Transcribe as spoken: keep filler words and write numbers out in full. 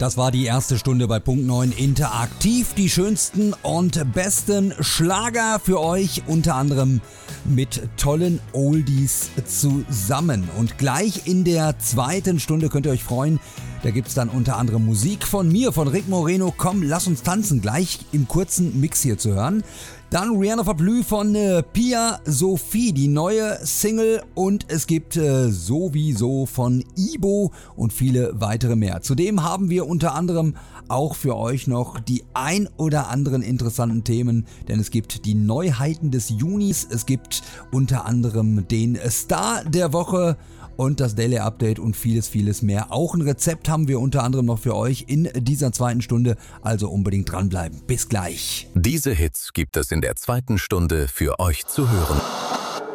Das war die erste Stunde bei Punkt neun Interaktiv. Die schönsten und besten Schlager für euch, unter anderem mit tollen Oldies zusammen. Und gleich in der zweiten Stunde könnt ihr euch freuen, da gibt's dann unter anderem Musik von mir, von Rick Moreno. Komm, lass uns tanzen, gleich im kurzen Mix hier zu hören. Dann Rihanna Verblü von äh, Pia Sophie, die neue Single, und es gibt äh, sowieso von Ibo und viele weitere mehr. Zudem haben wir unter anderem auch für euch noch die ein oder anderen interessanten Themen, denn es gibt die Neuheiten des Junis, es gibt unter anderem den Star der Woche und das Daily Update und vieles, vieles mehr. Auch ein Rezept haben wir unter anderem noch für euch in dieser zweiten Stunde, also unbedingt dranbleiben. Bis gleich. Diese Hits gibt es in der zweiten Stunde für euch zu hören.